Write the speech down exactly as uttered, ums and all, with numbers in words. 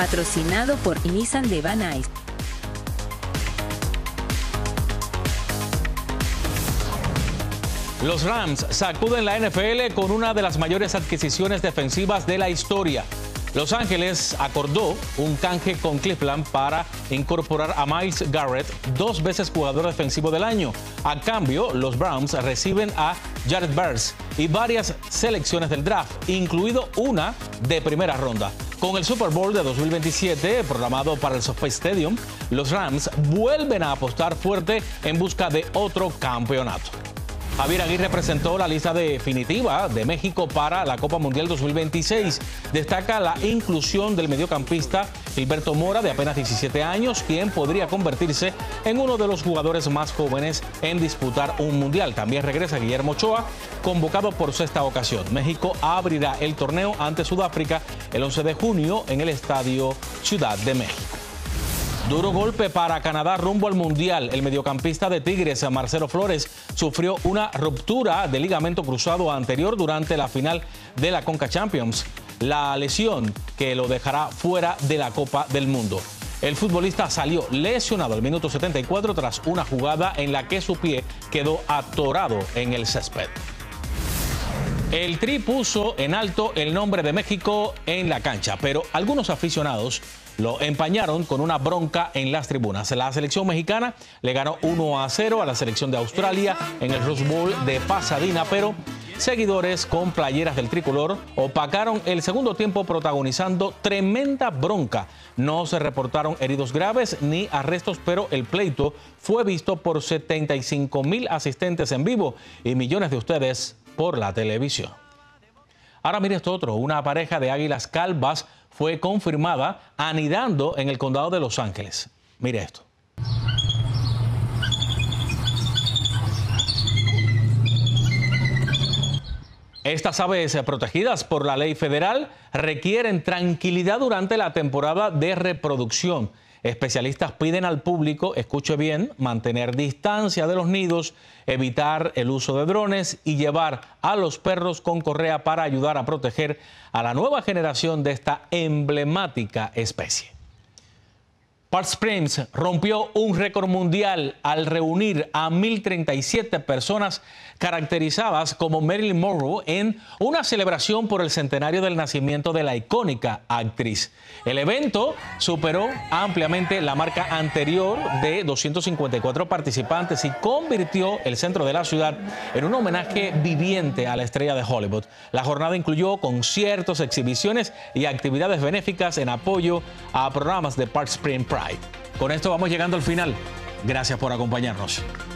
patrocinado por Nissan de Van Nuys. Los Rams sacuden la N F L con una de las mayores adquisiciones defensivas de la historia. Los Ángeles acordó un canje con Cleveland para incorporar a Myles Garrett, dos veces jugador defensivo del año. A cambio, los Browns reciben a Jared Verse y varias selecciones del draft, incluido una de primera ronda. Con el Super Bowl de dos mil veintisiete programado para el SoFi Stadium, los Rams vuelven a apostar fuerte en busca de otro campeonato. Javier Aguirre presentó la lista definitiva de México para la Copa Mundial dos mil veintiséis. Destaca la inclusión del mediocampista Gilberto Mora, de apenas diecisiete años, quien podría convertirse en uno de los jugadores más jóvenes en disputar un mundial. También regresa Guillermo Ochoa, convocado por sexta ocasión. México abrirá el torneo ante Sudáfrica el once de junio en el Estadio Ciudad de México. Duro golpe para Canadá rumbo al Mundial. El mediocampista de Tigres, Marcelo Flores, sufrió una ruptura de ligamento cruzado anterior durante la final de la Conca Champions. La lesión que lo dejará fuera de la Copa del Mundo. El futbolista salió lesionado al minuto setenta y cuatro tras una jugada en la que su pie quedó atorado en el césped. El Tri puso en alto el nombre de México en la cancha, pero algunos aficionados lo empañaron con una bronca en las tribunas. La selección mexicana le ganó uno a cero a la selección de Australia en el Rose Bowl de Pasadena, pero seguidores con playeras del tricolor opacaron el segundo tiempo protagonizando tremenda bronca. No se reportaron heridos graves ni arrestos, pero el pleito fue visto por setenta y cinco mil asistentes en vivo y millones de ustedes por la televisión. Ahora mire esto otro, una pareja de águilas calvas fue confirmada anidando en el condado de Los Ángeles. Mire esto. Estas aves protegidas por la ley federal requieren tranquilidad durante la temporada de reproducción. Especialistas piden al público, escuche bien, mantener distancia de los nidos, evitar el uso de drones y llevar a los perros con correa para ayudar a proteger a la nueva generación de esta emblemática especie. Palm Springs rompió un récord mundial al reunir a mil treinta y siete personas caracterizadas como Marilyn Monroe en una celebración por el centenario del nacimiento de la icónica actriz. El evento superó ampliamente la marca anterior de doscientos cincuenta y cuatro participantes y convirtió el centro de la ciudad en un homenaje viviente a la estrella de Hollywood. La jornada incluyó conciertos, exhibiciones y actividades benéficas en apoyo a programas de Palm Springs Pride. Con esto vamos llegando al final. Gracias por acompañarnos.